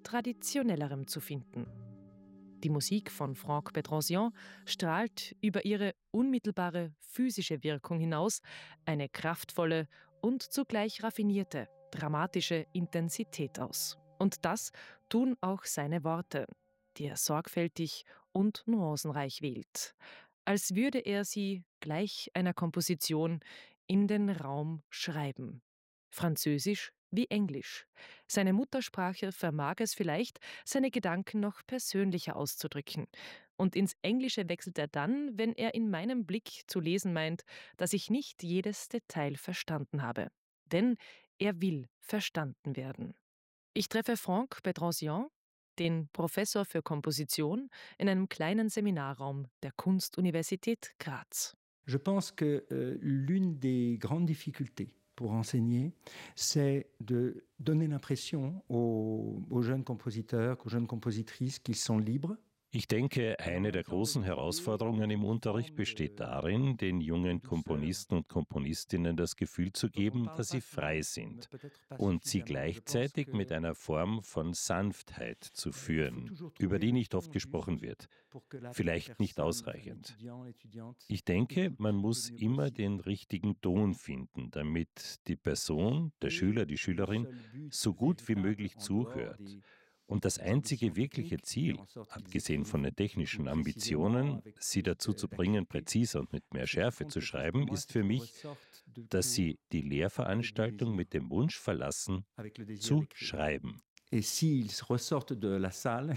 Traditionellerem zu finden. Die Musik von Franck Bedrosian strahlt über ihre unmittelbare physische Wirkung hinaus eine kraftvolle und zugleich raffinierte, dramatische Intensität aus. Und das tun auch seine Worte, die er sorgfältig und nuancenreich wählt, als würde er sie gleich einer Komposition in den Raum schreiben. Französisch wie Englisch. Seine Muttersprache vermag es vielleicht, seine Gedanken noch persönlicher auszudrücken. Und ins Englische wechselt er dann, wenn er in meinem Blick zu lesen meint, dass ich nicht jedes Detail verstanden habe. Denn er will verstanden werden. Ich treffe Franck Bedrosian, den Professor für Komposition, in einem kleinen Seminarraum der Kunstuniversität Graz. Je pense que l'une des grandes difficultés pour enseigner, c'est de donner l'impression aux jeunes compositeurs, aux jeunes compositrices qu'ils sont libres. Ich denke, eine der großen Herausforderungen im Unterricht besteht darin, den jungen Komponisten und Komponistinnen das Gefühl zu geben, dass sie frei sind und sie gleichzeitig mit einer Form von Sanftheit zu führen, über die nicht oft gesprochen wird, vielleicht nicht ausreichend. Ich denke, man muss immer den richtigen Ton finden, damit die Person, der Schüler, die Schülerin, so gut wie möglich zuhört. Und das einzige wirkliche Ziel, abgesehen von den technischen Ambitionen, sie dazu zu bringen, präziser und mit mehr Schärfe zu schreiben, ist für mich, dass sie die Lehrveranstaltung mit dem Wunsch verlassen, zu schreiben. Et s'ils ressortent de la salle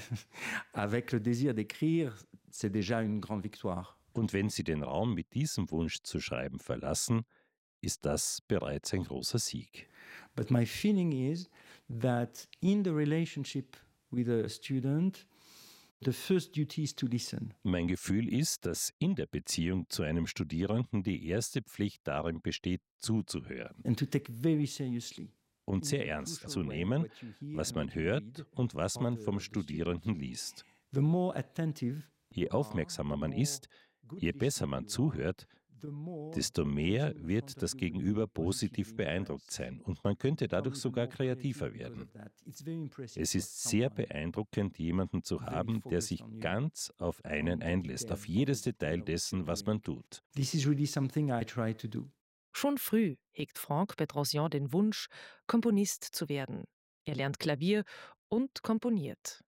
avec le désir d'écrire, c'est déjà une grande victoire. Und wenn sie den Raum mit diesem Wunsch zu schreiben verlassen, ist das bereits ein großer Sieg. But my feeling is that in the relationship with a student, the first duty is to listen. Mein Gefühl ist, dass in der Beziehung zu einem Studierenden die erste Pflicht darin besteht, zuzuhören. And to take very seriously. Und sehr ernst zu nehmen, was man hört und was man vom Studierenden liest. The more attentive, je aufmerksamer man ist, je besser man zuhört, desto mehr wird das Gegenüber positiv beeindruckt sein und man könnte dadurch sogar kreativer werden. Es ist sehr beeindruckend, jemanden zu haben, der sich ganz auf einen einlässt, auf jedes Detail dessen, was man tut. This is really something I try to do. Schon früh hegt Franck Bedrosian den Wunsch, Komponist zu werden. Er lernt Klavier und komponiert.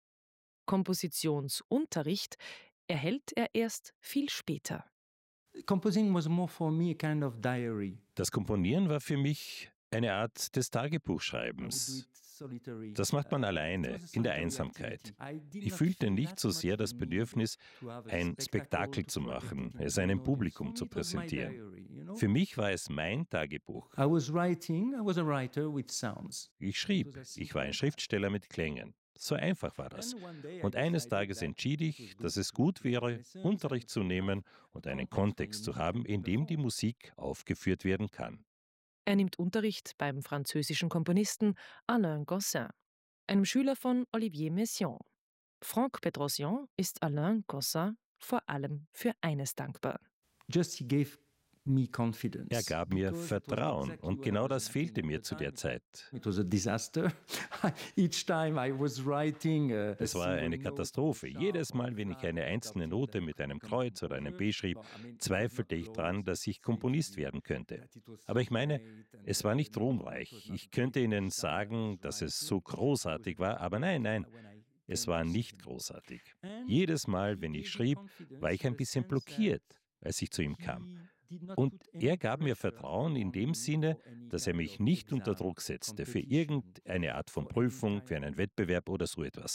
Kompositionsunterricht erhält er erst viel später. Composing was more for me a kind of diary. Das Komponieren war für mich eine Art des Tagebuchschreibens. Das macht man alleine, in der Einsamkeit. Ich fühlte nicht so sehr das Bedürfnis, ein Spektakel zu machen, es einem Publikum zu präsentieren. Für mich war es mein Tagebuch. Ich schrieb, ich war ein Schriftsteller mit Klängen. So einfach war das. Und eines Tages entschied ich, dass es gut wäre, Unterricht zu nehmen und einen Kontext zu haben, in dem die Musik aufgeführt werden kann. Er nimmt Unterricht beim französischen Komponisten Alain Gossin, einem Schüler von Olivier Messiaen. Franck Bedrosian ist Alain Gossin vor allem für eines dankbar. He gave me confidence. Er gab mir Vertrauen und genau das fehlte mir zu der Zeit. It was a disaster. Each time I was writing es war eine Katastrophe. Jedes Mal, wenn ich eine einzelne Note mit einem Kreuz oder einem B schrieb, zweifelte ich daran, dass ich Komponist werden könnte. Aber ich meine, es war nicht ruhmreich. Ich könnte Ihnen sagen, dass es so großartig war, aber nein. Es war nicht großartig. Jedes Mal, wenn ich schrieb, war ich ein bisschen blockiert, als ich zu ihm kam. Und er gab mir Vertrauen in dem Sinne, dass er mich nicht unter Druck setzte für irgendeine Art von Prüfung, für einen Wettbewerb oder so etwas.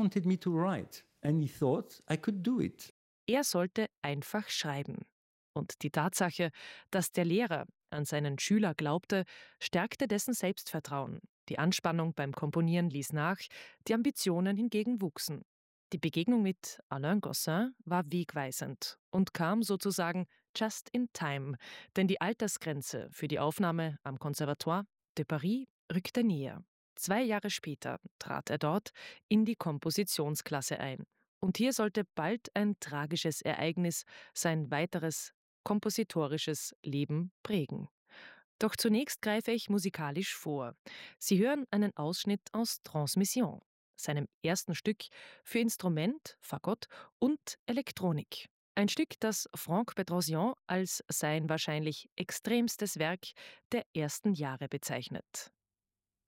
Er sollte einfach schreiben. Und die Tatsache, dass der Lehrer an seinen Schüler glaubte, stärkte dessen Selbstvertrauen. Die Anspannung beim Komponieren ließ nach, die Ambitionen hingegen wuchsen. Die Begegnung mit Alain Gossin war wegweisend und kam sozusagen just in time, denn die Altersgrenze für die Aufnahme am Conservatoire de Paris rückte näher. 2 Jahre später trat er dort in die Kompositionsklasse ein. Und hier sollte bald ein tragisches Ereignis sein weiteres kompositorisches Leben prägen. Doch zunächst greife ich musikalisch vor. Sie hören einen Ausschnitt aus Transmission, seinem ersten Stück für Instrument, Fagott und Elektronik. Ein Stück, das Franck Bedrosian als sein wahrscheinlich extremstes Werk der ersten Jahre bezeichnet.